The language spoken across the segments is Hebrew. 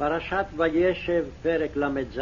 פרשת וישב, פרק ל"ז.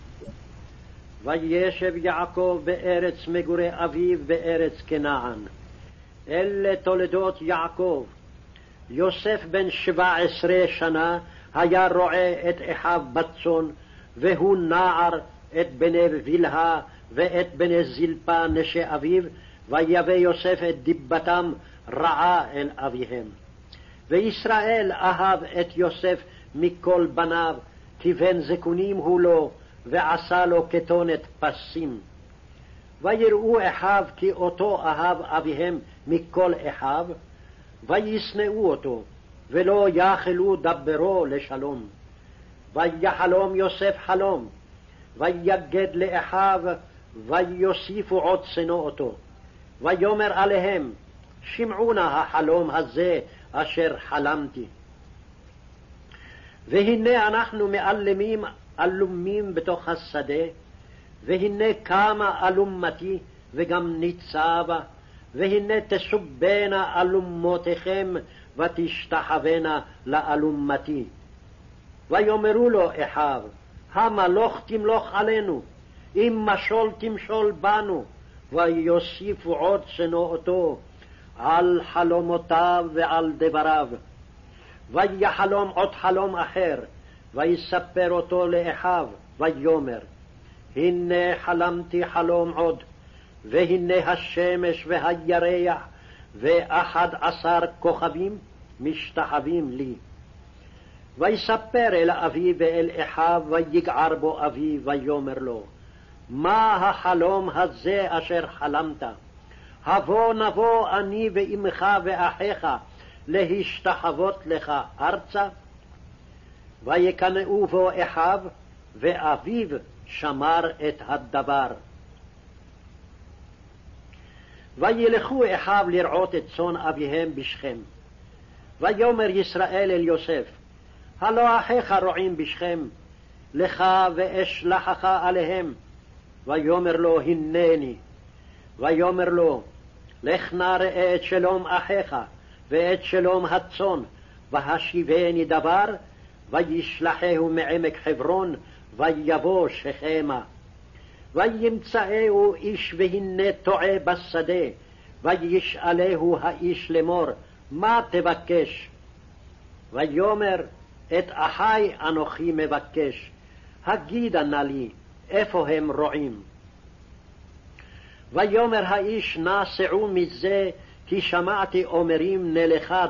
וישב יעקב בארץ מגורי אביו בארץ כנען. אלה תולדות יעקב. יוסף בן 17 שנה היה רועה את אחיו בצאן, והוא נער את בני בלהה ואת בני זלפה נשי אביו, ויבא יוסף את דיבתם רעה אל אביהם. וישראל אהב את יוסף מכל בניו, כי בן זקונים הוא לו, ועשה לו כתונת פסים. ויראו אחיו כי אותו אהב אביהם מכל אחיו, וישנאו אותו, ולא יכלו דברו לשלום. ויחלום יוסף חלום, ויגד לאחיו, ויוסיפו עוד שנוא אותו. ויאמר עליהם, שמעו נא החלום הזה אשר חלמתי. והנה אנחנו אלומים בתוך השדה, והנה קמה אלומתי וגם ניצבה, והנה תסובנה אלומותיכם ותשתחוונה לאלומתי. ויאמרו לו אחיו, המלוך תמלוך עלינו, אם משול תמשול בנו. ויוסיפו עוד שנואתו על חלומותיו ועל דבריו. ויחלום עוד חלום אחר, ויספר אותו לאחיו, ויאמר, הנה חלמתי חלום עוד, והנה השמש והירח ו11 כוכבים משתחווים לי. ויספר אל אביו ואל אחיו, ויגער בו אביו, ויאמר לו, מה החלום הזה אשר חלמת? הבוא נבוא אני ואמך ואחיך להשתחוות לך ארצה? ויקנאו בו אחיו, ואביו שמר את הדבר. וילכו אחיו לרעות את צאן אביהם בשכם. ויאמר ישראל אל יוסף, הלא אחיך רועים בשכם, לך ואשלחך עליהם. ויאמר לו, הנני. ויאמר לו, לך נא ראה את שלום אחיך ואת שלום הצאן, והשיבני דבר. וישלחהו מעמק חברון, ויבוא שכמה. וימצאהו איש והנה טועה בשדה, וישאלהו האיש לאמור, מה תבקש? ויאמר, את אחי אנוכי מבקש, הגידה נא לי, איפה הם רועים? ויאמר האיש, נא סעו מזה, כי שמעתי אומרים נלכה